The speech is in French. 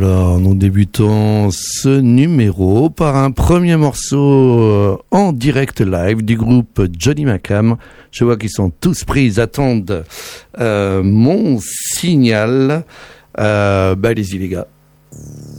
Alors, nous débutons ce numéro par un premier morceau en direct live du groupe Johnny Macam. Je vois qu'ils sont tous pris, ils attendent mon signal. Allez-y les gars.